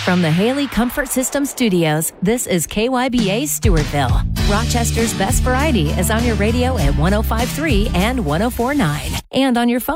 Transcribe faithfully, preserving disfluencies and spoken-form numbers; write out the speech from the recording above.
From the Haley Comfort System Studios, this is K Y B A Stewartville. Rochester's best variety is on your radio at one oh five point three and one oh four point nine, and on your phone